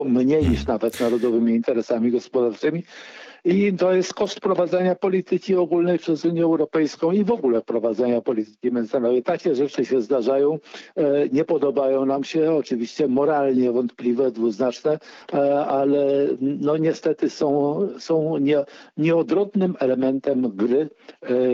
mniej niż nawet narodowymi interesami gospodarczymi. I to jest koszt prowadzenia polityki ogólnej przez Unię Europejską i w ogóle prowadzenia polityki międzynarodowej. Takie rzeczy się zdarzają, nie podobają nam się, oczywiście moralnie wątpliwe, dwuznaczne, ale no niestety są nieodrodnym elementem gry